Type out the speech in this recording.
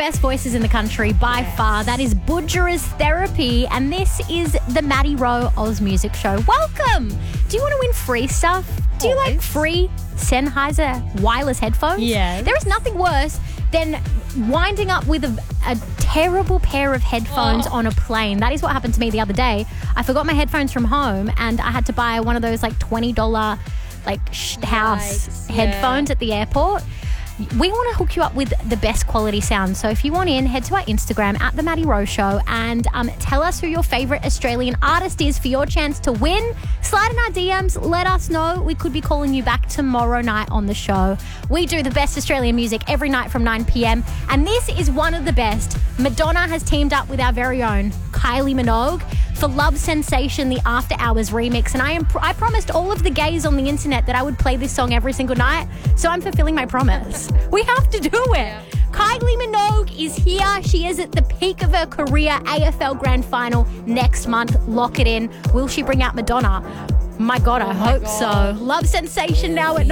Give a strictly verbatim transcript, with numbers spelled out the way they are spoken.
best voices in the country by Yes. far. That is Budgera's Therapy, and this is the Maddie Rowe Oz Music Show. Welcome! Do you want to win free stuff? Do you like Always. free Sennheiser wireless headphones? Yes. There is nothing worse than winding up with a, a terrible pair of headphones Oh. on a plane. That is what happened to me the other day. I forgot my headphones from home, and I had to buy one of those like twenty dollars like sh- house Yikes, yeah. headphones at the airport. We want to hook you up with the best quality sound. So if you want in, head to our Instagram at The Maddie Rowe Show and um, tell us who your favourite Australian artist is for your chance to win. Slide in our D Ms. Let us know. We could be calling you back tomorrow night on the show. We do the best Australian music every night from nine p.m. And this is one of the best. Madonna has teamed up with our very own Kylie Minogue for Love Sensation, the After Hours remix. And I am I promised all of the gays on the internet that I would play this song every single night. So I'm fulfilling my promise. We have to do it. Yeah. Kylie Minogue is here. She is at the peak of her career. A F L Grand Final next month. Lock it in. Will she bring out Madonna? My God, I my hope God. so. Love Sensation now at